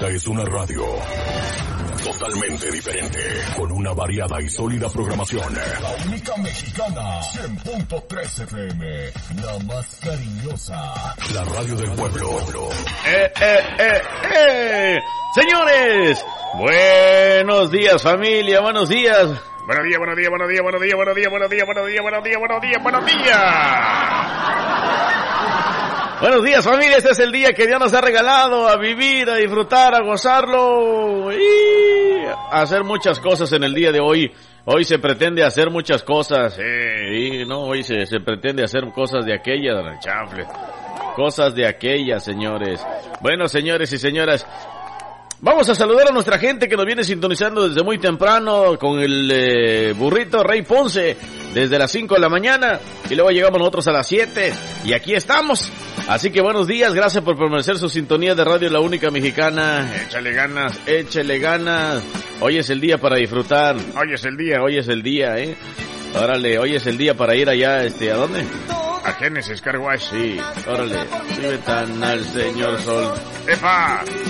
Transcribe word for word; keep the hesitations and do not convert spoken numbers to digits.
Esta es una radio totalmente diferente, con una variada y sólida programación. La única mexicana, cien punto tres F M, la más cariñosa. La radio del pueblo. Eh, eh, eh, eh. Señores, buenos días familia, buenos días. Buenos días, buenos días, buenos días, buenos días, buenos días, buenos días, buenos días, buenos días, buenos días, buenos días. Buenos días familia, este es el día que Dios nos ha regalado a vivir, a disfrutar, a gozarlo y a hacer muchas cosas en el día de hoy. Hoy se pretende hacer muchas cosas, eh, y no, hoy se, se pretende hacer cosas de aquellas, don Chanfle. Cosas de aquellas, señores. Bueno, señores y señoras, vamos a saludar a nuestra gente que nos viene sintonizando desde muy temprano con el eh, burrito Rey Ponce desde las cinco de la mañana y luego llegamos nosotros a las siete y aquí estamos. Así que buenos días, gracias por permanecer su sintonía de Radio La Única Mexicana. Échale ganas, échale ganas. Hoy es el día para disfrutar. Hoy es el día, hoy es el día, eh. Órale, hoy es el día para ir allá, este, ¿a dónde? A Génesis Car Wash. Sí, órale. Vive tan al Señor Sol. ¡Epa!